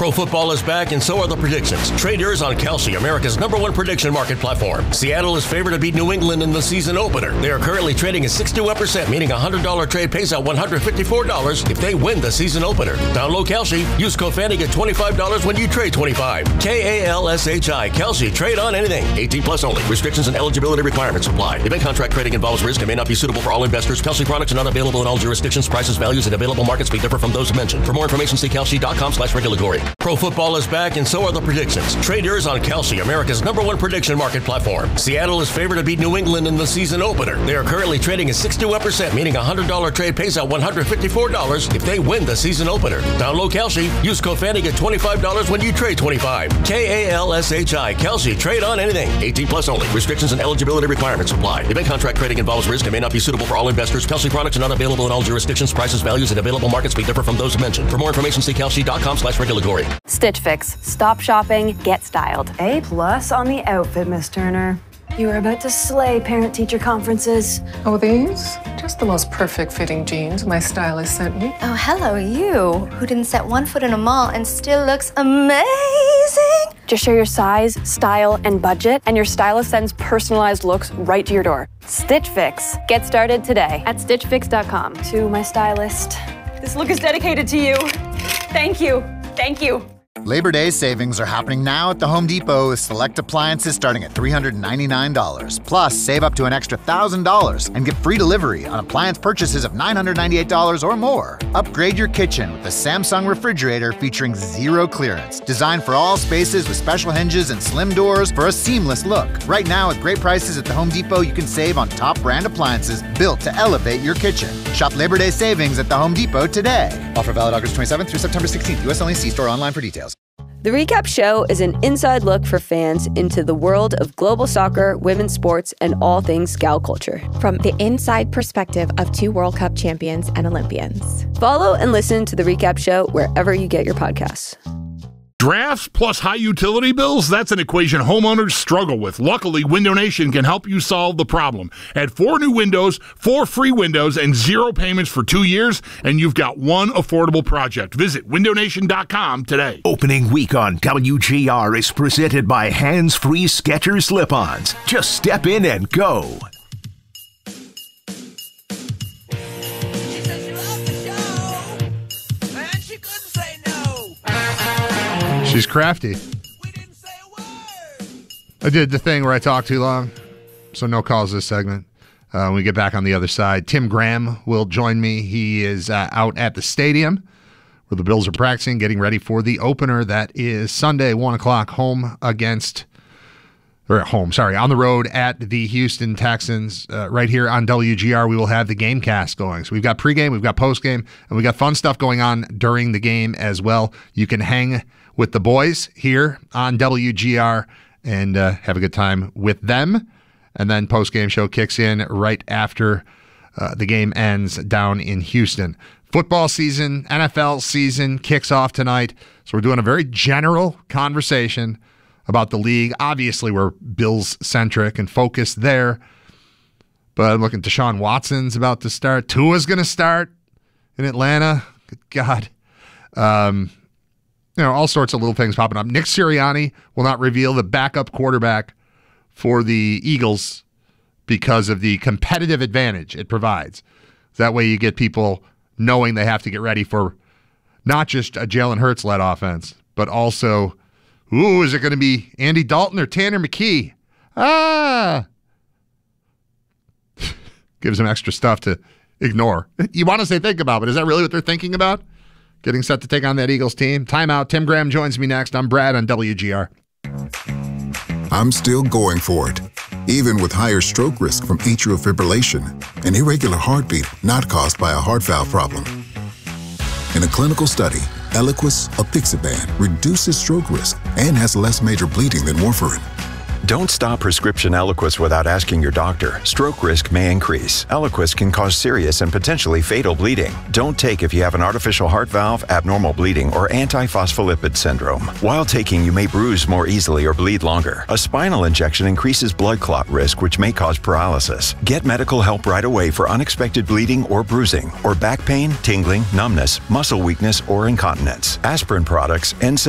Pro football is back, and so are the predictions. Trade yours on Kalshi, America's #1 prediction market platform. Seattle is favored to beat New England in the season opener. They are currently trading at 61%, meaning a $100 trade pays out $154 if they win the season opener. Download Kalshi. Use code FANNY, get $25 when you trade $25. Kalshi. Kalshi. Trade on anything. 18 plus only. Restrictions and eligibility requirements apply. Event contract trading involves risk and may not be suitable for all investors. Kalshi products are not available in all jurisdictions. Prices, values, and available markets may differ from those mentioned. For more information, see Kalshi.com/regulatory. Pro football is back, and so are the predictions. Trade yours on Kalshi, America's #1 prediction market platform. Seattle is favored to beat New England in the season opener. They are currently trading at 61%, meaning a $100 trade pays out $154 if they win the season opener. Download Kalshi. Use code FANNY, get $25 when you trade $25. Kalshi. Kalshi. Trade on anything. 18 plus only. Restrictions and eligibility requirements apply. Event contract trading involves risk and may not be suitable for all investors. Kalshi products are not available in all jurisdictions. Prices, values, and available markets may differ from those mentioned. For more information, see Kalshi.com/regulatory. Stitch Fix. Stop shopping, get styled. A+ on the outfit, Miss Turner. You were about to slay parent-teacher conferences. Oh, these? Just the most perfect fitting jeans my stylist sent me. Oh, hello, you, who didn't set one foot in a mall and still looks amazing. Just share your size, style, and budget, and your stylist sends personalized looks right to your door. Stitch Fix. Get started today at StitchFix.com. To my stylist, this look is dedicated to you. Thank you. Thank you. Labor Day savings are happening now at the Home Depot with select appliances starting at $399. Plus, save up to an extra $1,000 and get free delivery on appliance purchases of $998 or more. Upgrade your kitchen with the Samsung refrigerator featuring zero clearance. Designed for all spaces with special hinges and slim doors for a seamless look. Right now, with great prices at the Home Depot, you can save on top brand appliances built to elevate your kitchen. Shop Labor Day savings at the Home Depot today. Offer valid August 27th through September 16th. U.S. only. See store online for details. The Recap Show is an inside look for fans into the world of global soccer, women's sports, and all things gal culture. From the inside perspective of 2 World Cup champions and Olympians. Follow and listen to The Recap Show wherever you get your podcasts. Drafts plus high utility bills? That's an equation homeowners struggle with. Luckily, Window Nation can help you solve the problem. Add 4 new windows, 4 free windows, and 0 payments for 2 years, and you've got one affordable project. Visit windownation.com today. Opening week on WGR is presented by Hands-Free Skechers Slip-Ons. Just step in and go. She's crafty. I did the thing where I talk too long, so no calls this segment. When we get back on the other side, Tim Graham will join me. He is out at the stadium where the Bills are practicing, getting ready for the opener. That is Sunday, 1 o'clock, on the road at the Houston Texans. Right here on WGR, we will have the game cast going. So we've got pregame, we've got postgame, and we've got fun stuff going on during the game as well. You can hang with the boys here on WGR and have a good time with them. And then postgame show kicks in right after the game ends down in Houston. Football season, NFL season kicks off tonight. So we're doing a very general conversation about the league. Obviously, we're Bills-centric and focused there. But I'm looking at Deshaun Watson's about to start. Tua's going to start in Atlanta. Good God. All sorts of little things popping up. Nick Sirianni will not reveal the backup quarterback for the Eagles because of the competitive advantage it provides. That way you get people knowing they have to get ready for not just a Jalen Hurts-led offense, but also, is it going to be Andy Dalton or Tanner McKee? Gives them extra stuff to ignore. You want to say think about, but is that really what they're thinking about? Getting set to take on that Eagles team. Timeout. Tim Graham joins me next. I'm Brad on WGR. I'm still going for it, even with higher stroke risk from atrial fibrillation, an irregular heartbeat not caused by a heart valve problem. In a clinical study, Eliquis apixaban reduces stroke risk and has less major bleeding than warfarin. Don't stop prescription Eliquis without asking your doctor. Stroke risk may increase. Eliquis can cause serious and potentially fatal bleeding. Don't take if you have an artificial heart valve, abnormal bleeding, or antiphospholipid syndrome. While taking, you may bruise more easily or bleed longer. A spinal injection increases blood clot risk, which may cause paralysis. Get medical help right away for unexpected bleeding or bruising, or back pain, tingling, numbness, muscle weakness, or incontinence. Aspirin products, NSAID